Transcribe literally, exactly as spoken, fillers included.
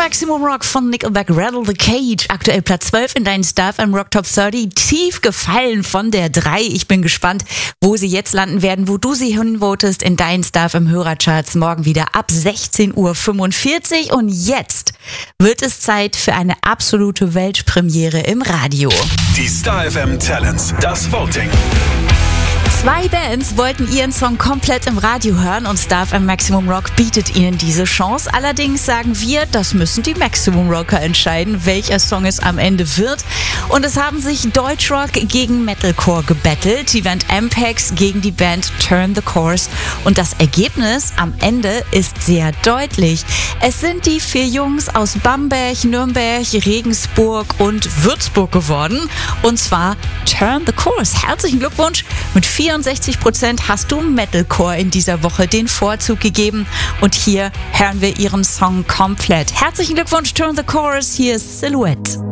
Maximum Rock von Nickelback, Rattle the Cage. Aktuell Platz zwölf in deinen Star F M Rock Top dreißig. Tief gefallen von der drei. Ich bin gespannt, wo sie jetzt landen werden, wo du sie hinvotest in deinen Star F M Hörercharts. Morgen wieder ab sechzehn Uhr fünfundvierzig. Und jetzt wird es Zeit für eine absolute Weltpremiere im Radio. Die Star F M Talents, das Voting. Zwei Bands wollten ihren Song komplett im Radio hören und Star F M Maximum Rock bietet ihnen diese Chance. Allerdings sagen wir, das müssen die Maximum Rocker entscheiden, welcher Song es am Ende wird. Und es haben sich Deutschrock gegen Metalcore gebettelt, die Band Ampex gegen die Band Turn the Course. Und das Ergebnis am Ende ist sehr deutlich. Es sind die vier Jungs aus Bamberg, Nürnberg, Regensburg und Würzburg geworden. Und zwar Turn the Course. Herzlichen Glückwunsch! Mit vierundsechzig Prozent hast du Metalcore in dieser Woche den Vorzug gegeben. Und hier hören wir ihren Song komplett. Herzlichen Glückwunsch, Turn the Chorus. Hier ist Silhouette.